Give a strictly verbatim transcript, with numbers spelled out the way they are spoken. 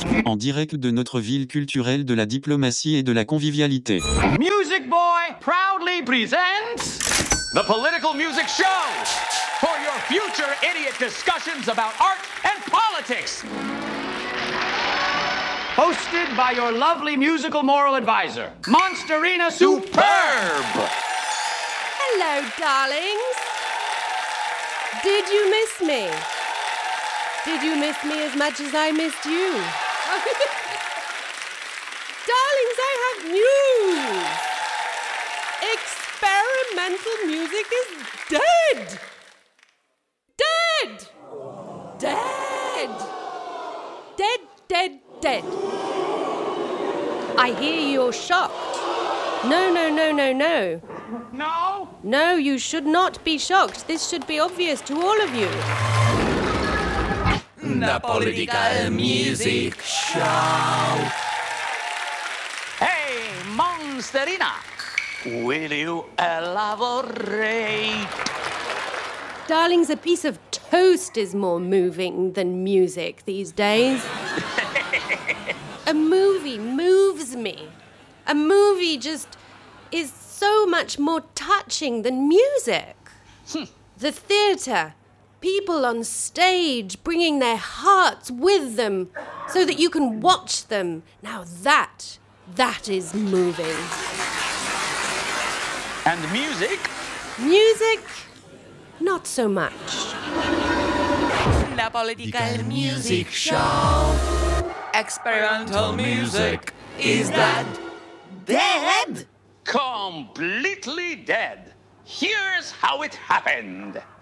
En direct de notre ville culturelle de la diplomatie et de la convivialité. Music Boy proudly presents the Political Music Show for your future idiot discussions about art and politics. Hosted by your lovely musical moral advisor, Monsterina Superb. Hello, darlings. Did you miss me? Did you miss me as much as I missed you? Darlings, I have news. Experimental music is dead. Dead. Dead. Dead, dead, dead. I hear you're shocked. No, no, no, no, no. No? No, you should not be shocked. This should be obvious to all of you. The Political Music Show. Hey, Monsterina, will you elaborate? Darlings, a piece of toast is more moving than music these days. A movie moves me. A movie just is so much more touching than music. The theatre, people on stage bringing their hearts with them so that you can watch them. Now that, that is moving. And music? Music, not so much. The Political Music Show. Experimental music. Is that dead? Completely dead. Here's how it happened.